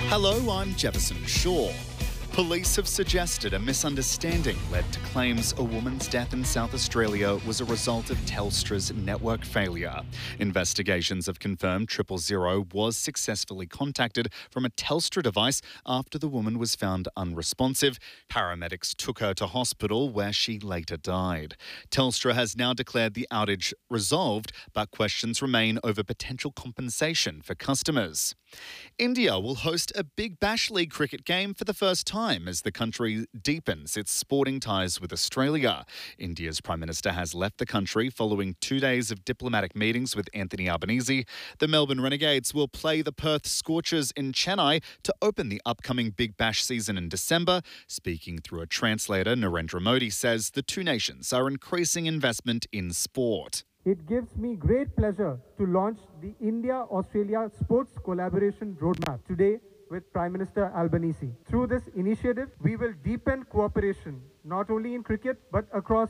Hello, I'm Jefferson Shaw. Police have suggested a misunderstanding led to claims a woman's death in South Australia was a result of Telstra's network failure. Investigations have confirmed 000 was successfully contacted from a Telstra device after the woman was found unresponsive. Paramedics took her to hospital where she later died. Telstra has now declared the outage resolved, but questions remain over potential compensation for customers. India will host a Big Bash League cricket game for the first time as the country deepens its sporting ties with Australia. India's Prime Minister has left the country following 2 days of diplomatic meetings with Anthony Albanese. The Melbourne Renegades will play the Perth Scorchers in Chennai to open the upcoming Big Bash season in December. Speaking through a translator, Narendra Modi says the two nations are increasing investment in sport. It gives me great pleasure to launch the India-Australia Sports Collaboration Roadmap today with Prime Minister Albanese. Through this initiative, we will deepen cooperation not only in cricket but across